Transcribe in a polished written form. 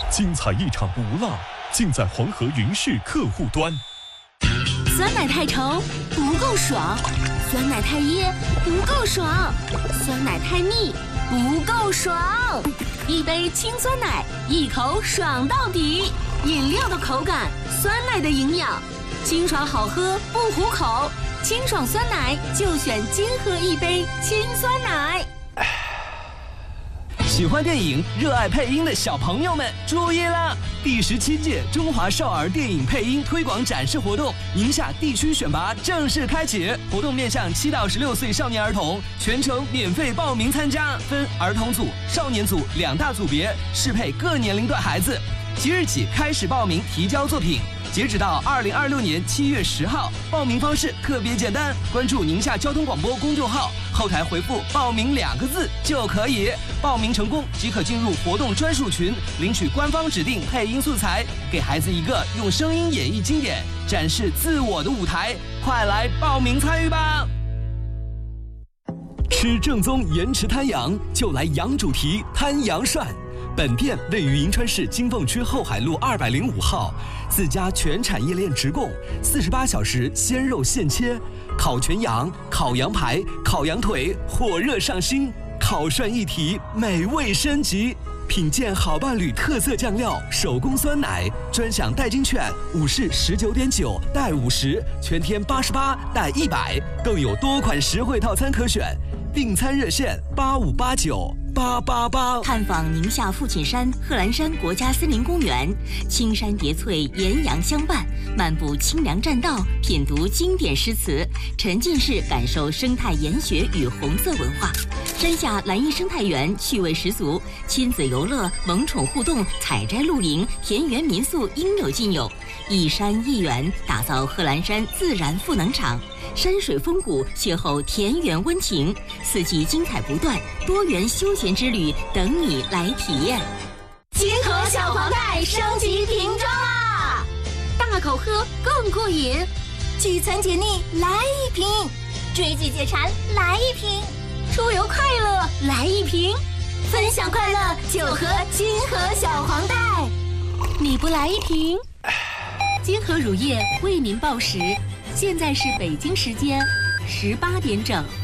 精彩一场不落，尽在黄河云视客户端。 酸奶太稠不够爽，酸奶太噎不够爽，酸奶太腻不够爽。一杯清酸奶，一口爽到底。饮料的口感，酸奶的营养，清爽好喝不糊口。清爽酸奶就选金河一杯清酸奶。 喜欢电影、热爱配音的小朋友们注意了！第17届中华少儿电影配音推广展示活动，宁夏地区选拔正式开启。活动面向7到16岁少年儿童，全程免费报名参加，分儿童组、少年组2大组别，适配各年龄段孩子。即日起开始报名提交作品，截止到2026年7月10号。报名方式特别简单，关注宁夏交通广播公众号，后台回复“报名”2个字就可以。报名成功即可进入活动专属群，领取官方指定配音素材，给孩子一个用声音演绎经典、展示自我的舞台。快来报名参与吧！吃正宗盐池滩羊，就来羊主题滩羊涮。本店位于银川市金凤区后海路205号，自家全产业链直供，48小时鲜肉现切，烤全羊、烤羊排、烤羊腿，火热上新，烤涮一体，美味升级。品鉴好伴侣特色酱料，手工酸奶，专享代金券，5式19.9带50，全天88带100，更有多款实惠套餐可选。订餐热线85898888。 探访宁夏父亲山贺兰山国家森林公园，青山叠翠，岩阳相伴，漫步清凉栈道，品读经典诗词，沉浸式感受生态研学与红色文化。山下蓝荫生态园趣味十足，亲子游乐、萌宠互动、采摘露营、田园民宿应有尽有。一山一园，打造贺兰山自然赋能场。山水风谷，邂逅田园温情，四季精彩不断，多元休闲之旅等你来体验。金河小黄袋升级瓶装啦，大口喝更过瘾，聚餐解腻来一瓶，追剧解馋来一瓶，出游快乐来一瓶，分享快乐就喝金河小黄袋。你不来一瓶？金河乳业为您报时，现在是北京时间18点整。